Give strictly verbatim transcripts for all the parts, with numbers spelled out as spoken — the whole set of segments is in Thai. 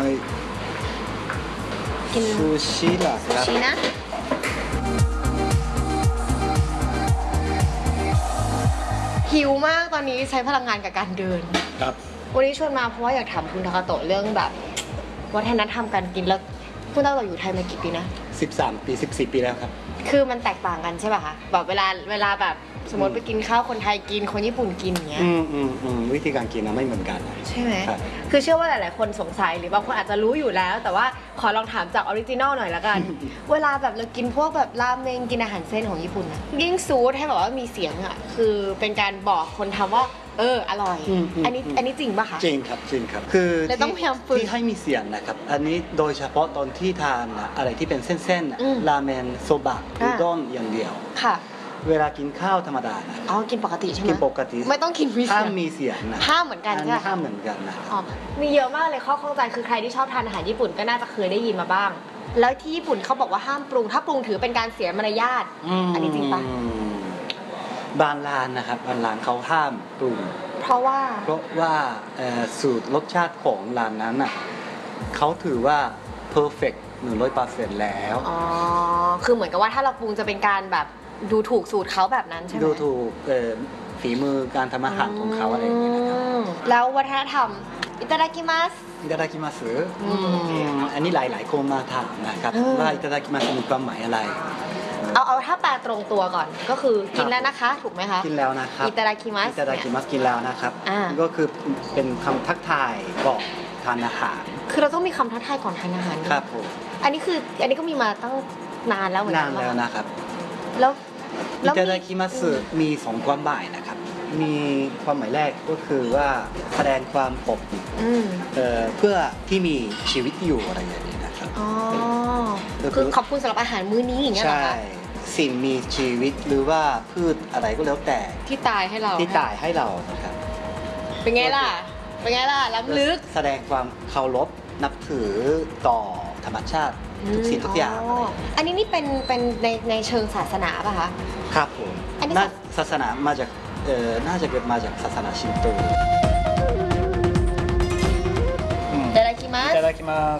กินซูชิเหรอครับซูชินะหิวมากตอนนี้ใช้พลังงานกับการเดินครับวันนี้ชวนมาเพราะว่าอยากถามคุณทาคาโตะเรื่องแบบวัฒนธรรมการกินแล้วคุณทาคาโตะอยู่ไทยมากี่ปีนะสิบสามปีสิบสี่ปีแล้วครับคือมันแตกต่างกันใช่ป่ะคะแบบเวลาเวลาแบบสมมติไปกินข้าวคนไทยกินคนญี่ปุ่นกินอย่างเงี้ยอืมอืมอืมวิธีการกินนะไม่เหมือนกันใช่ไหมคือเชื่อว่าหลายๆคนสงสัยหรือบางคนอาจจะรู้อยู่แล้วแต่ว่าขอลองถามจากออริจินอลหน่อยละกัน เวลาแบบเรากินพวกแบบราเมงกินอาหารเส้นของญี่ปุ่นนะยิ่งซูดให้แบบว่ามีเสียงอ่ะคือเป็นการบอกคนทำว่าเอออร่อยอันนี้อันนี้จริงป่ะคะจริงครับจริงครับคือเลยต้องพยายามฝึกที่ให้มีเสียงนะครับอันนี้โดยเฉพาะตอนที่ทานนะอะไรที่เป็นเส้นๆราเมนโซบะอุด้งอย่างเดียวค่ะเวลากินข้าวธรรมดานะอ๋อกินปกติใช่ไหมกินปกติไม่ต้องกินมีเสียงห้ามมีเสียงนะห้ามเหมือนกันใช่ไหมห้ามเหมือนกันนะอ๋อมีเยอะมากเลยข้อข้องใจคือใครที่ชอบทานอาหารญี่ปุ่นก็น่าจะเคยได้ยินมาบ้างแล้วที่ญี่ปุ่นเขาบอกว่าห้ามปรุงถ้าปรุงถือเป็นการเสียมารยาทอันนี้จริงปะบางร้านนะครับบางร้านเขาห้ามปรุงเพราะว่าเพราะว่าสูตรรสชาติของร้านนั้นน่ะเขาถือว่า perfect หนึ่งร้อยเปอร์เซ็นต์แล้วอ๋อคือเหมือนกับว่าถ้าเราปรุงจะเป็นการแบบดูถูกสูตรเขาแบบนั้นใช่ไหมดูถูกฝีมือการทำอาหารของเขาอะไรอย่างเงี้ยนะครับแล้ววัฒนธรรมอิตาดากิมัสอิตาดากิมัสอันนี้หลายๆคนมาถามนะครับว่าอิตาดากิมัสมีความหมายอะไรเอาเอาถ้าแปลตรงตัวก่อนก็คือกินแล้วนะคะถูกไหมคะกินแล้วนะครับอิตาดากิมัสอิตาดากิมัสกินแล้วนะครับก็คือเป็นคำทักทายก่อนทานอาหารคือเราต้องมีคำทักทายก่อนทานอาหารครับผมอันนี้คืออันนี้ก็มีมาตั้งนานแล้วเหมือนกันนานแล้วนะครับแล้วอิตาดากิมัสมีสองความหมายนะครับมีความหมายแรกก็คือว่าแสดงความขอบคุณเพื่อที่มีชีวิตอยู่อะไรอย่างนี้นะครับอ๋อคือขอบคุณสำหรับอาหารมื้อนี้อย่างเงี้ยเหรอคะสิ่งมีชีวิตหรือว่าพืชอะไรก็แล้วแต่ที่ตายให้เราที่ตายให้เรานะครับเป็นไงล่ะเป็นไงล่ะล้ำลึกแสดงความเคารพนับถือต่อธรรมชาติทุกสิ่งทุกอย่างอันนี้นี่เป็นเป็นในในเชิงศาสนาป่ะคะครับผมศาสนามาจากเอ่อน่าจะเกิดมาจากศาสนาชินโตいただきますいただきます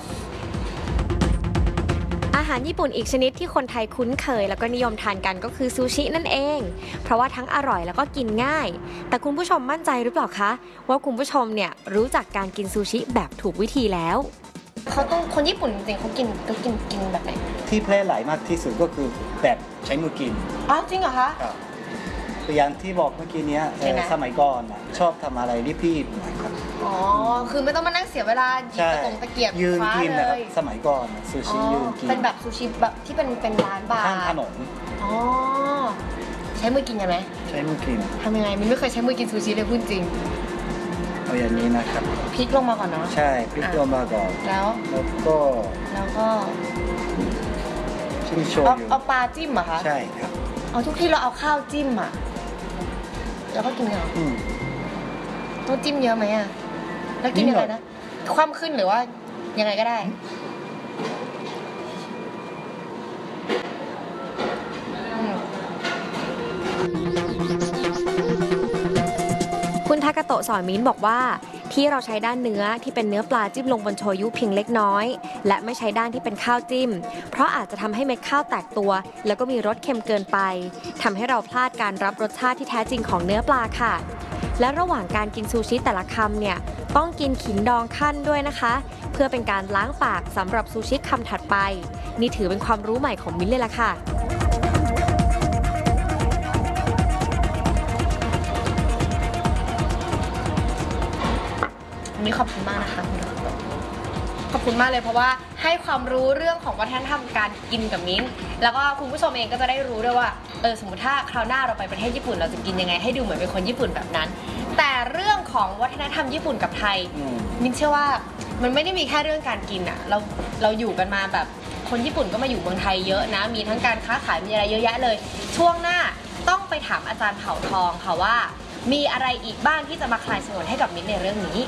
อาหารญี่ปุ่นอีกชนิดที่คนไทยคุ้นเคยแล้วก็นิยมทานกันก็คือซูชินั่นเองเพราะว่าทั้งอร่อยแล้วก็กินง่ายแต่คุณผู้ชมมั่นใจหรือเปล่าคะว่าคุณผู้ชมเนี่ยรู้จักการกินซูชิแบบถูกวิธีแล้วเขาต้องคนญี่ปุ่นจริงๆเขากินก็กินกินแบบไหนที่แพร่หลายมากที่สุดก็คือแบบใช้มือกินอ๋อจริงเหรอคะอย่างที่บอกเมื่อกี้นี้สมัยก่อนชอบทำอะไรรีบๆหน่อยครับอ๋อคือไม่ต้องมานั่งเสียเวลาหยิบตะกงตะเกียบยืนกินนะครับสมัยก่อนซูชิยืนกินเป็นแบบซูชิแบบที่เป็นเป็นร้านบาร์ข้างถนนอ๋อใช้มือกินกันไหมใช้มือกินทำยังไงมันไม่เคยใช้มือกินซูชิเลยพูดจริงเอาอย่างนี้นะครับพริกลงมาก่อนเนาะใช่พริกลงมาก่อนแล้วแล้วก็แล้วก็ชิมโชยุเอาปลาจิ้มเหรอคะใช่ครับเอาทุกที่เราเอาข้าวจิ้มอ่ะแล้วก็กินเหรอต้องจิ้มเยอะไหมอ่ะแล้วกินยังไงนะคว่ำขึ้นหรือว่ายังไงก็ได้คุณทากาโตะสอนมิ้นบอกว่าที่เราใช้ด้านเนื้อที่เป็นเนื้อปลาจิ้มลงบนโชยุเพียงเล็กน้อยและไม่ใช้ด้านที่เป็นข้าวจิ้มเพราะอาจจะทำให้เม็ดข้าวแตกตัวแล้วก็มีรสเค็มเกินไปทำให้เราพลาดการรับรสชาติที่แท้จริงของเนื้อปลาค่ะและระหว่างการกินซูชิแต่ละคำเนี่ยต้องกินขิงดองคั่นด้วยนะคะเพื่อเป็นการล้างปากสำหรับซูชิคำถัดไปนี่ถือเป็นความรู้ใหม่ของมิ้นเลยล่ะค่ะวันนี้ขอบคุณมากนะคะคุณขอบคุณมากเลยเพราะว่าให้ความรู้เรื่องของวัฒนธรรมการกินกับมิ้นแล้วก็คุณผู้ชมเองก็จะได้รู้ด้วยว่าเออสมมติถ้าคราวหน้าเราไปประเทศญี่ปุ่นเราจะกินยังไงให้ดูเหมือนเป็นคนญี่ปุ่นแบบนั้นแต่เรื่องของวัฒนธรรมญี่ปุ่นกับไทยมิ้นเชื่อว่ามันไม่ได้มีแค่เรื่องการกินอ่ะเราเราอยู่กันมาแบบคนญี่ปุ่นก็มาอยู่เมืองไทยเยอะนะมีทั้งการค้าขายมีอะไรเยอะแยะเลยช่วงหน้าต้องไปถามอาจารย์เผ่าทองค่ะว่ามีอะไรอีกบ้างที่จะมาคลายฉงนให้กับมิ้นในเรื่องนี้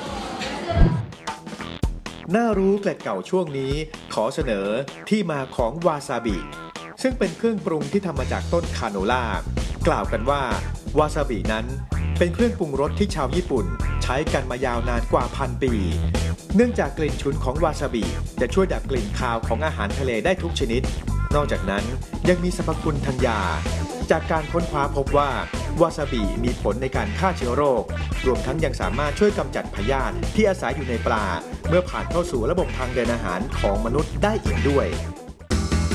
น่ารู้เกล็ดเก่าช่วงนี้ขอเสนอที่มาของวาซาบิซึ่งเป็นเครื่องปรุงที่ทำมาจากต้นคาโนล่ากล่าวกันว่าวาซาบินั้นเป็นเครื่องปรุงรสที่ชาวญี่ปุ่นใช้กันมายาวนานกว่าพันปีเนื่องจากกลิ่นฉุนของวาซาบิจะช่วยดับกลิ่นคาวของอาหารทะเลได้ทุกชนิดนอกจากนั้นยังมีสรรพคุณทางยาจากการค้นคว้าพบว่าวาซาบิมีผลในการฆ่าเชื้อโรครวมทั้งยังสามารถช่วยกำจัดพยาธิที่อาศัยอยู่ในปลาเมื่อผ่านเข้าสู่ระบบทางเดินอาหารของมนุษย์ได้อีกด้วย